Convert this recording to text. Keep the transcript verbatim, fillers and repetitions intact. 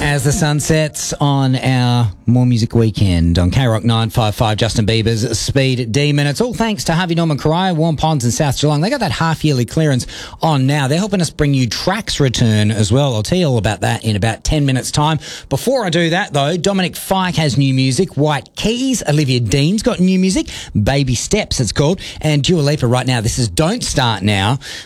As the sun sets on our More Music Weekend on K Rock nine five five, Justin Bieber's Speed Demon. It's all thanks to Harvey Norman Corio, Warm Ponds and South Geelong. They got that half-yearly clearance on now. They're helping us bring you Tracks Return as well. I'll tell you all about that in about ten minutes' time. Before I do that, though, Dominic Fike has new music. White Keys, Olivia Dean's got new music. Baby Steps, it's called. And Dua Lipa right now. This is Don't Start Now